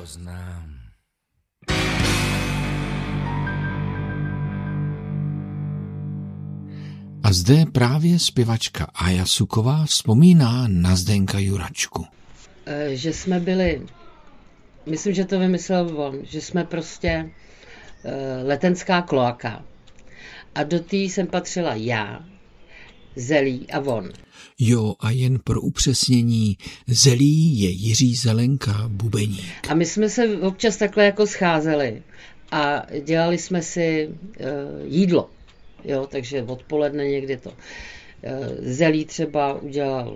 Znám. A zde právě zpěvačka Aja Suková vzpomíná na Zdenka Juračku. Že jsme byli, myslím, že to vymyslel on, že jsme prostě letenská kloaka. A do té jsem patřila já, Zelí a on. Jo, a jen pro upřesnění, Zelí je Jiří Zelenka, bubeník. A my jsme se občas takhle jako scházeli a dělali jsme si jídlo. Jo, takže odpoledne někdy to. Zelí třeba udělal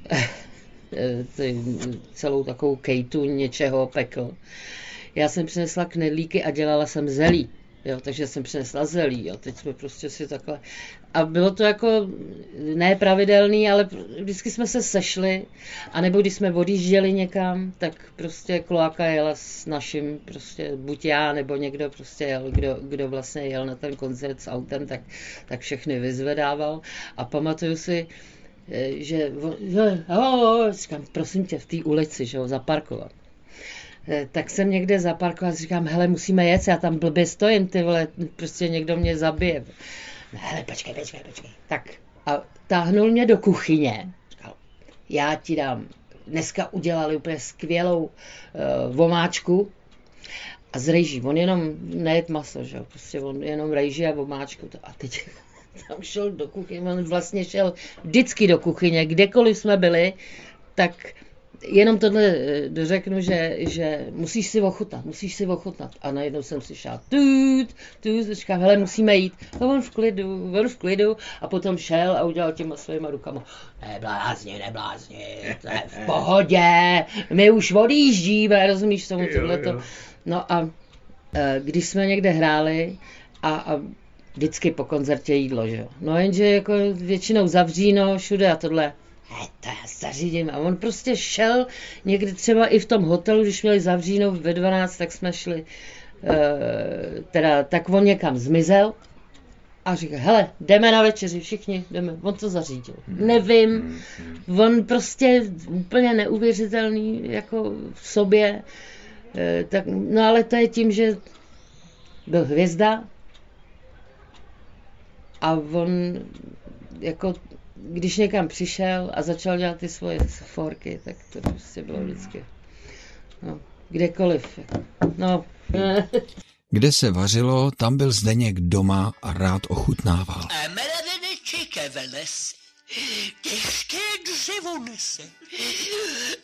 celou takovou kejtu něčeho, pekl. Já jsem přinesla knedlíky a dělala jsem zelí. Jo, takže jsem přinesla zelí a teď jsme prostě si takhle... A bylo to jako ne pravidelný, ale vždycky jsme se sešli, anebo když jsme odjížděli někam, tak prostě kloaka jela s naším, prostě buď já, nebo někdo prostě jel, kdo vlastně jel na ten koncert s autem, tak všechny vyzvedával. A pamatuju si, že říkám, prosím tě, v té ulici, že ho zaparkovat. Tak jsem někde zaparkoval a říkám, hele, musíme jet, já tam blbě stojím, ty vole, prostě někdo mě zabije. Hele, počkej. Tak a táhnul mě do kuchyně. Říkal, já ti dám, dneska udělali úplně skvělou vomáčku a z rejží. On jenom nejet maso, že jo, prostě on jenom rejží a vomáčku. A teď tam šel do kuchyně, on vlastně šel vždycky do kuchyně, kdekoliv jsme byli, tak jenom tohle dořeknu, že musíš si ochutnat. A najednou jsem slyšela říkám, hele, musíme jít. A on v klidu a potom šel a udělal těma svýma rukama. Neblázni, to je v pohodě, my už odjíždíme, rozumíš tomu tohleto. No a když jsme někde hráli a vždycky po koncertě jídlo, že jo. No jenže jako většinou zavříno, všude a tohle. To já zařídím. A on prostě šel někdy třeba i v tom hotelu, když měli zavříno ve 12, tak jsme šli, tak on někam zmizel a říkal, hele, jdeme na večeři, všichni jdeme. On to zařídil. Nevím, on prostě úplně neuvěřitelný jako v sobě, no ale to je tím, že byl hvězda a on jako když někam přišel a začal dělat ty svoje forky, tak to prostě bylo vždycky, no, kdekoliv. No. Kde se vařilo, tam byl Zdeněk doma a rád ochutnával. A mraveneček a veles, těžké dřevo nese,